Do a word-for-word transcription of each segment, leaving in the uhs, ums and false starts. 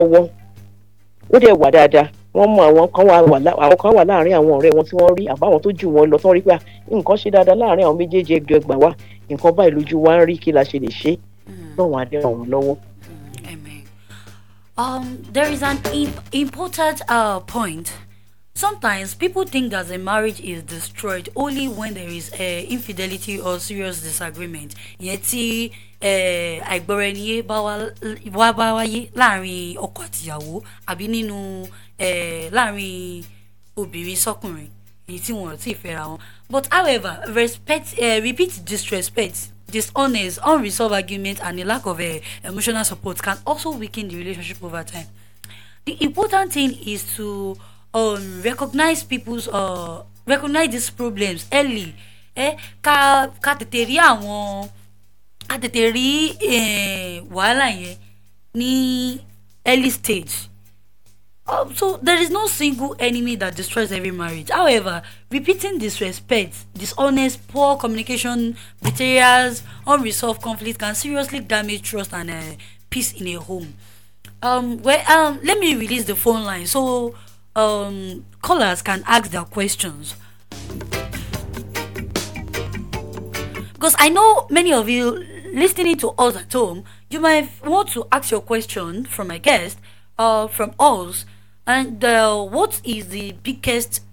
lọ́wọ́ ó dẹ̀ wà dáadáa wọ́n mú àwọn kan wà àwọn kan wà láàrin àwọn ọ̀rẹ́ wọn tí wọ́n rí àbáwọn tó jù wọn lọ tán rí pé nǹkan ṣe dáadáa láàrin àwọn méjèèjì ẹgbẹ́ ẹgbà wá nǹkan báyìí lójú wa ń rí kí la ṣe lè ṣe lọ́wọ́n adé àwọn lọ́wọ́. Amen. Um, there is an imp- important uh, point. Sometimes people think that a marriage is destroyed only when there is uh, infidelity or serious disagreement. Ìyẹn tí àìgbọ́ra ẹni yé bá wá bá wáyé láàrin ọkọ àtìyàwó àbí nínú láàrin obìnrin sọ́kùnrin èyí tí wọn ò tí ì fẹ́ra wọn. But however, respect, uh, repeat disrespect, dishonest, unresolved argument, and a lack of uh, emotional support can also weaken the relationship over time. The important thing is to um, recognize people's uh, recognize these problems early. Eh, ká ká tètè rí àwọn ká tètè rí eh, wàhálà yẹn ní early stage. Um, so there is no single enemy that destroys every marriage. However, repeating disrespect, dishonest, poor communication, betrayals, unresolved conflict can seriously damage trust and uh, peace in a home. Um, well, um, let me release the phone line so um, callers can ask their questions. Because I know many of you listening to us at home, you might want to ask your question from my guest, uh, from us. And uh, what is the biggest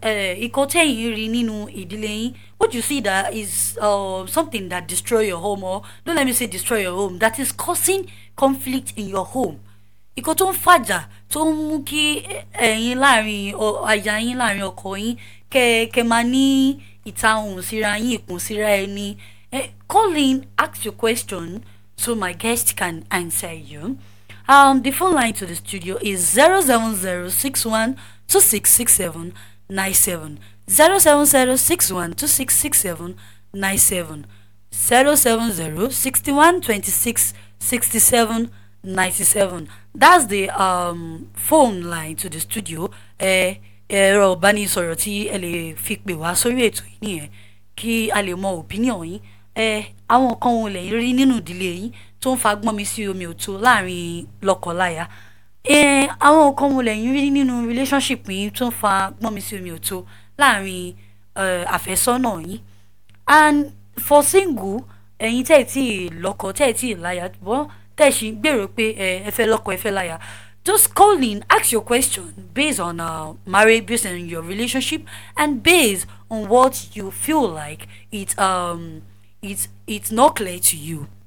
uh, what you see that is uh, something that destroy your home, or don't let me say destroy your home, that is causing conflict in your home? Ìkọ́ tó ń fàjà tó ń mú kí ẹ̀yin láàrin àyà yín láàrin ọkọ yín kẹ́ kẹ́ máa ní ìtahùn síra yín ìkùn síra ẹni. Call in, ask your question so my guest can answer you. Um, the phone line to the studio is zero seven zero six one two six six seven nine seven zero seven zero six one two six six seven nine seven zero seven zero six one two six six seven nine seven. That's the um phone line to the studio. Eh, ẹ̀rọ ìbánisọ̀rọ̀ tí ẹ lè fi pè wá sórí ètò yìí nìyẹn kí a lè mọ opinion yín. Eh, àwọn kan ò lè rí nínú ìdílé yín tó ń fa gbọ́n mi sí omi òtó láàrin lọ́kọláya. Eh, àwọn kan ò lè rí nínú relationship yín tó ń fa gbọ́n mi sí omi òtó láàrin uh, àfẹ́sọ́nà yín. And for single, ẹ̀yin tẹ́ ẹ̀ tí lọ́kọ tẹ́ ẹ̀ tí láya bọ́ tẹ́ ẹ̀ sì ń gbèrò pé ẹ fẹ́ lọ́kọ ẹ fẹ́ láya, just call in, ask your question based on uh, marriage, based on your relationship, and based on what you feel like it um it's it's not clear to you.